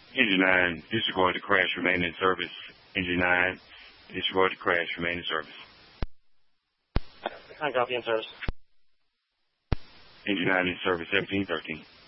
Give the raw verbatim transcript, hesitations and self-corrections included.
Engine nine, disregard the crash, remain in service. Engine nine, disregard the crash, remain in service. I copy in service. Engine nine in service, seventeen thirteen.